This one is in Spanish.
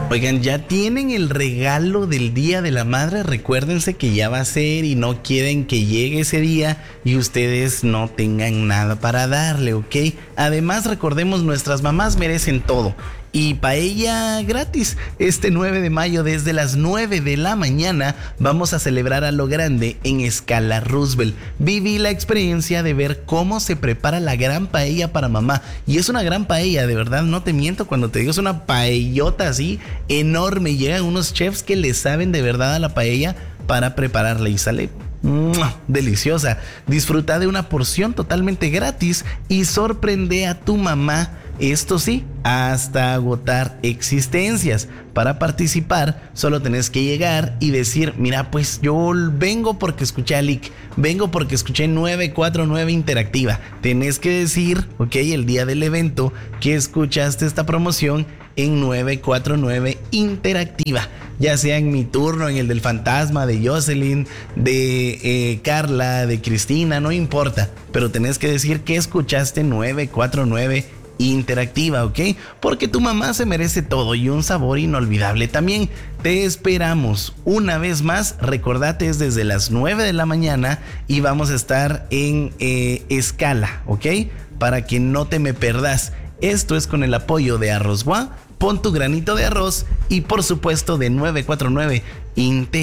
Oigan, ¿ya tienen el regalo del Día de la Madre? Recuérdense que ya va a ser y no quieren que llegue ese día y ustedes no tengan nada para darle, ¿ok? Además, recordemos, nuestras mamás merecen todo. Y paella gratis. Este 9 de mayo desde las 9 de la mañana vamos a celebrar a lo grande en Escala Roosevelt. Viví la experiencia de ver cómo se prepara la gran paella para mamá. Y es una gran paella, de verdad, no te miento cuando te digo, es una paellota así enorme. Llegan unos chefs que le saben de verdad a la paella para prepararla y sale deliciosa. Disfruta de una porción totalmente gratis y sorprende a tu mamá. Esto sí, hasta agotar existencias. Para participar, solo tenés que llegar y decir, mira, pues yo vengo porque escuché a Lick, vengo porque escuché 949 Interactiva. Tenés que decir, ok, el día del evento, que escuchaste esta promoción en 949 Interactiva. Ya sea en mi turno, en el del Fantasma, de Jocelyn, de Carla, de Cristina, no importa. Pero tenés que decir que escuchaste 949 Interactiva, ¿ok? Porque tu mamá se merece todo y un sabor inolvidable también. Te esperamos una vez más. Recordate, es desde las 9 de la mañana y vamos a estar en Escala, ¿ok? Para que no te me perdas. Esto es con el apoyo de Arroz Gua. Pon tu granito de arroz y por supuesto de 949 Interactiva.